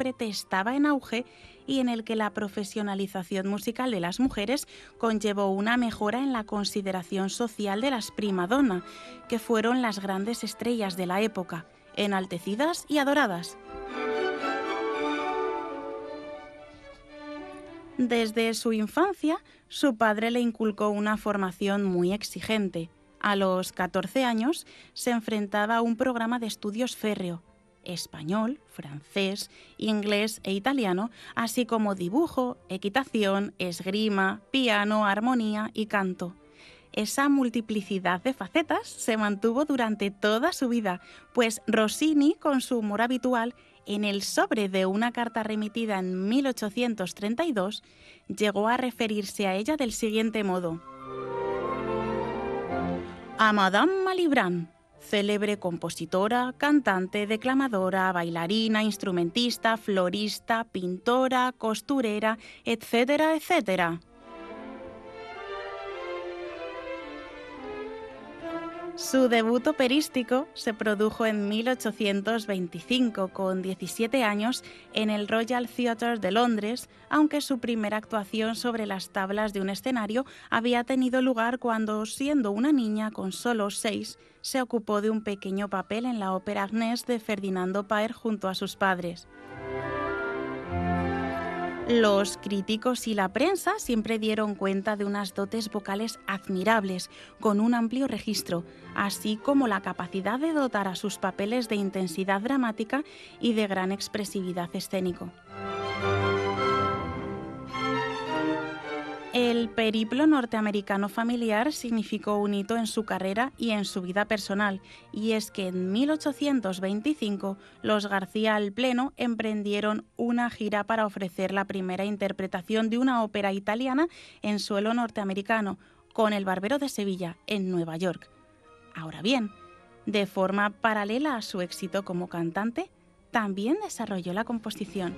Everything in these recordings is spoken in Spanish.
intérprete estaba en auge y en el que la profesionalización musical de las mujeres conllevó una mejora en la consideración social de las prima donna, que fueron las grandes estrellas de la época, enaltecidas y adoradas. Desde su infancia, su padre le inculcó una formación muy exigente. A los 14 años se enfrentaba a un programa de estudios férreo: español, francés, inglés e italiano, así como dibujo, equitación, esgrima, piano, armonía y canto. Esa multiplicidad de facetas se mantuvo durante toda su vida, pues Rossini, con su humor habitual, en el sobre de una carta remitida en 1832, llegó a referirse a ella del siguiente modo: a Madame Malibran, célebre compositora, cantante, declamadora, bailarina, instrumentista, florista, pintora, costurera, etcétera, etcétera. Su debut operístico se produjo en 1825, con 17 años, en el Royal Theatre de Londres, aunque su primera actuación sobre las tablas de un escenario había tenido lugar cuando, siendo una niña con solo 6, se ocupó de un pequeño papel en la ópera Agnès de Ferdinando Paer junto a sus padres. Los críticos y la prensa siempre dieron cuenta de unas dotes vocales admirables, con un amplio registro, así como la capacidad de dotar a sus papeles de intensidad dramática y de gran expresividad escénico. El periplo norteamericano familiar significó un hito en su carrera y en su vida personal, y es que en 1825 los García al Pleno emprendieron una gira para ofrecer la primera interpretación de una ópera italiana en suelo norteamericano, con El Barbero de Sevilla, en Nueva York. Ahora bien, de forma paralela a su éxito como cantante, también desarrolló la composición.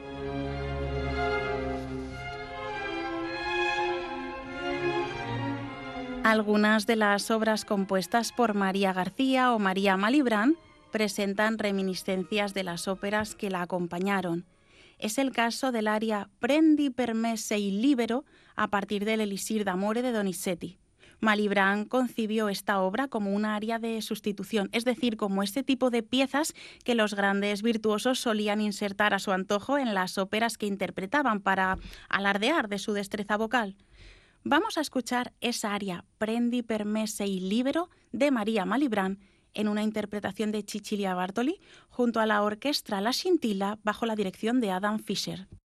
Algunas de las obras compuestas por María García o María Malibran presentan reminiscencias de las óperas que la acompañaron. Es el caso del aria Prendi per me sei libero, a partir del Elisir d'amore de Donizetti. Malibran concibió esta obra como una aria de sustitución, es decir, como este tipo de piezas que los grandes virtuosos solían insertar a su antojo en las óperas que interpretaban para alardear de su destreza vocal. Vamos a escuchar esa aria Prendi per me sei libero de María Malibran en una interpretación de Cecilia Bartoli junto a la orquestra La Scintilla bajo la dirección de Adam Fischer.